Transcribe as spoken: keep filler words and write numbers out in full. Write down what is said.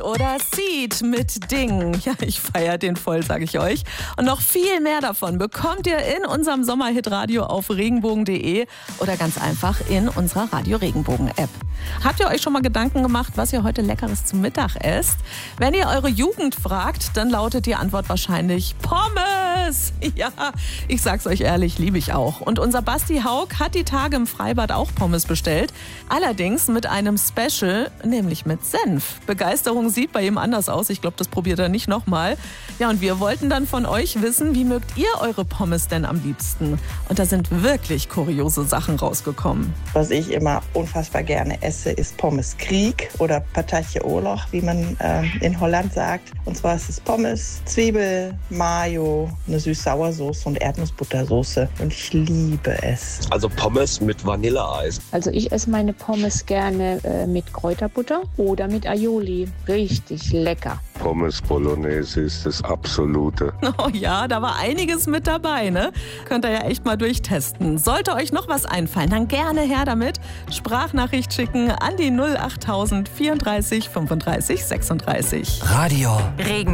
Oder Seed mit Ding. Ja, ich feiere den voll, sage ich euch. Und noch viel mehr davon bekommt ihr in unserem Sommerhit-Radio auf regenbogen punkt de oder ganz einfach in unserer Radio Regenbogen-App. Habt ihr euch schon mal Gedanken gemacht, was ihr heute Leckeres zum Mittag esst? Wenn ihr eure Jugend fragt, dann lautet die Antwort wahrscheinlich Pommes. Ja, ich sag's euch ehrlich, liebe ich auch. Und unser Basti Haug hat die Tage im Freibad auch Pommes bestellt. Allerdings mit einem Special, nämlich mit Senf. Begeisterung sieht bei ihm anders aus. Ich glaube, das probiert er nicht nochmal. Ja, und wir wollten dann von euch wissen, wie mögt ihr eure Pommes denn am liebsten? Und da sind wirklich kuriose Sachen rausgekommen. Was ich immer unfassbar gerne esse, ist Pommes Krieg oder Patatje Oorlog, wie man äh, in Holland sagt. Und zwar ist es Pommes, Zwiebel, Mayo, eine Süß-Sauersoße und Erdnussbuttersoße. Und ich liebe es. Also Pommes mit Vanilleeis. Also ich esse meine Pommes gerne äh, mit Kräuterbutter oder mit Aioli. Richtig lecker. Pommes Bolognese ist das Absolute. Oh ja, da war einiges mit dabei, ne? Könnt ihr ja echt mal durchtesten. Sollte euch noch was einfallen, dann gerne her damit. Sprachnachricht schicken an die null achttausend vierunddreißig fünfunddreißig sechsunddreißig. Radio Regen.